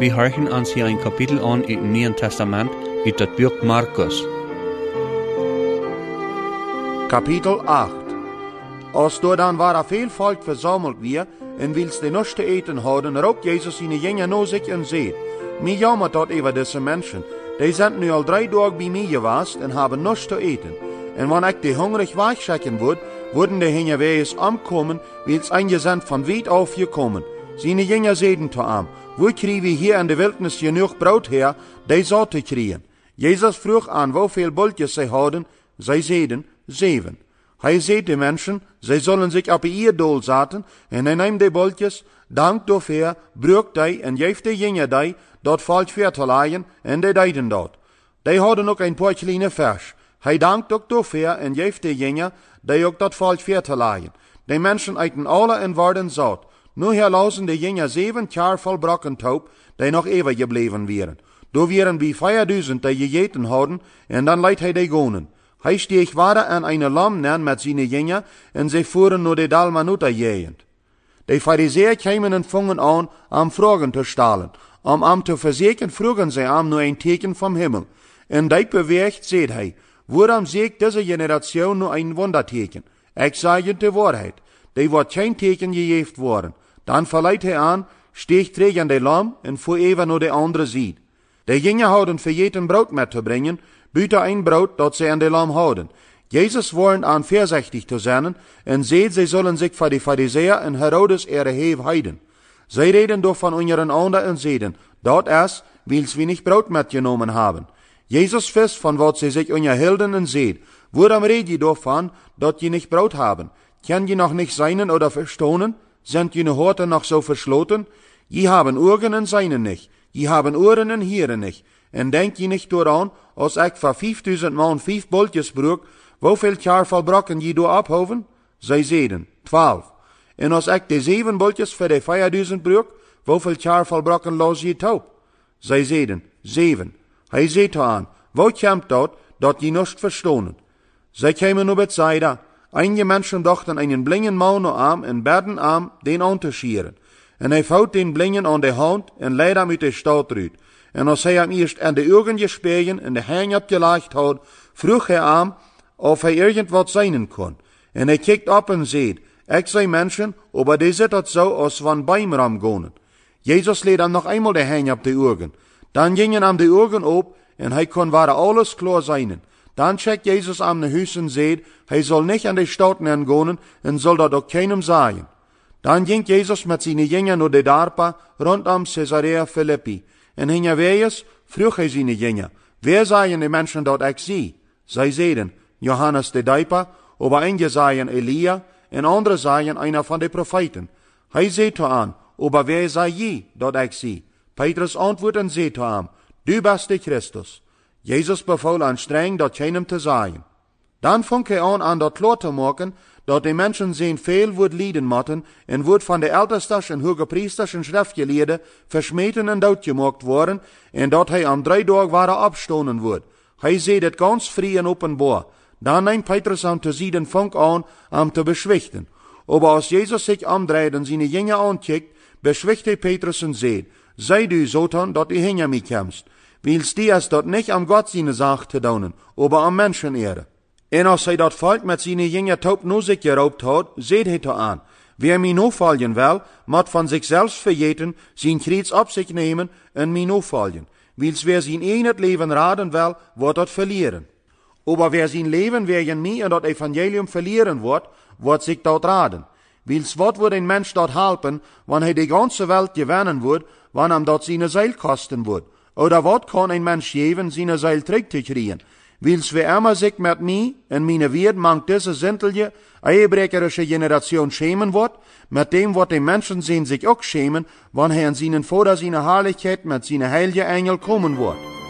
Vi harken aan zich een kapitel aan in het Nieuwe Testament uit het boek Markus. Kapitel 8. Als door dan waar veel volk verzameld weer en wils de nog te eten hadden, roept Jezus zijn jongeren naar zich en zegt: Mij jammer tot over deze mensen. Die zijn nu al 3 dagen bij mij geweest en hebben nog te eten. En wanneer ik die hongerig wegschikken word, worden de jongeren weer aankomen, wils eingezend van wijd af gekomen. Zijn jongeren zeiden te hem: Hoe krijgen we hier in de wildernis genoeg brood her, die zo te krijgen? Jezus vroeg aan hoeveel bolletjes zij hadden. Zij zeiden: 7. Hij zei de mensen, zij zullen zich op ihr doel zetten, en hij neemt de bolletjes, dankt daarvoor, bruikt die en geeft de jongeren die, dat valt voor te leien, en die deden dat. Die hadden ook een paar kleine vers. Hij dankt ook daarvoor en geeft de jongeren, die ook dat valt voor te leien. De mensen eten alle en worden zat. Nu herlozen de jongeren 7 jaar vol brokken touw, die nog even gebleven waren. Door waren wie 5000 die gegeten hadden, en dan leidt hij die gonen. Hij steeg water aan een lam neer met zijn jongeren, en zij voeren naar de dal Manuta jegend. De fariseer kwamen en vongen aan, om vragen te stellen. Om hem te verzekeren vroegen zij hem naar een teken van hemel. En die beweegt, zei hij: Waarom ziet deze generatie nu een wonderteken? Ik zeg je de waarheid, die wordt geen teken gegeven worden. Dan verleidt hij aan, steeg terug aan de lam en voer even naar de andere zijde. De jongeren hadden vergeten brood met te brengen, buiten een brood dat zij aan de lam hadden. Jezus warnt aan voorzichtig te zijn en zei zij zullen zich voor de Fariseeën en Herodes heef heiden. Zij reden door van onder ander en zeiden: Dat is, wils we niet brood metgenomen hebben. Jezus wist van wat zij zich onderhielden en zei: Waarom red je daarvan dat je niet brood hebben? Kan je nog niet zijnen oder verstonen? Zijn je horten nog zo versloten? Je hebben ogen en zijnen niet. Je hebben oren en hieren niet. En denk je niet dooraan, als ik voor 5000 man 5 bolletjes broek, hoeveel jaar vol brokken je door ophoven? Zij zeiden: 12. En als ik de 7 bolletjes voor de 5000 broek, hoeveel jaar vol brokken los je touw? Zij zeiden: 7. Hij zei te aan: Wat komt dat je niet verstonen? Zij kwamen op het zijde. Einige mensen dachten een blinde man aan en baden aan den aan te schieren. En hij vouwt den blinden aan de hand en leidde hem uit de stad eruit. En als hij hem eerst aan de ogen gespegen en de hang opgelegd had, vroeg hij hem of hij irgend wat zijn kon. En hij kijkt op en zei: Ik zei mensen, maar die zit het zo als van bij me gaan. Jezus leed hem nog eenmaal de hang op de ogen. Dan gingen hem de ogen op en hij kon waar alles klaar zijn. Dan checkt Jezus hem naar huis en zei: Hij zal niet aan de stad gaan en zal dat ook keinem zeggen. Dan ging Jezus met zijn jongeren naar de dorpen rondom Caesarea Philippi. En hinderwees vroeg hij zijn jongeren: Wie zeiden de mensen dat ik zie? Zij zeiden: Johannes de Doper, maar enkele zeiden Elia, en anderen zeiden een van de profeten. Hij zei te hen: Maar wie zei je dat ik zie? Petrus antwoordde en zei te hem: Du bent de Christus. Jezus beval aan streng dat keinem te zeggen. Dan vond hij aan dat klaar te maken, dat de mensen zijn veel wordt lijden moeten en wordt van de ältestes en hoge priesters en schriftgeleerden versmeten en doodgemaakt worden en dat hij aan 3 dagen waren opstonden wordt. Hij zei dit ganz vrij en openbaar. Dan neemt Petrus hem te zijden vonk aan hem te beschwichten. Maar als Jezus zich omdraait en zijn jongeren aankijkt, beschwicht hij Petrus en zei: Zij du Satan dat u hinger mij komst. Wils die is dat niet om God zijn zaak te doen, maar om mensenere. En als hij dat volk met zijn jongeren touw naar zich geroopt had, zei hij te aan: Wie mij nu volgen wil, moet van zichzelf vergeten, zijn kruis op zich nemen en mij nu volgen. Wils wie zijn een het leven raden wil, wordt dat verlieren. Maar wie zijn leven wegen mij en dat evangelium verlieren wordt zich dat raden. Wils wat wordt een mens dat helpen, wanneer hij de ganze wereld gewinnen wordt, wanneer hem dat zijn ziel kosten wordt? Oder wat kan een mens geven zijn ziel terug te krijgen? Wils wie immer zich met mij en mijn woord mangt deze zintelje, eierbrekerische generatie schämen wordt, met dem wat de mensen zijn zich ook schämen, wanneer hij in zijn vader zijn heiligheid met zijn heilige engel komen wordt.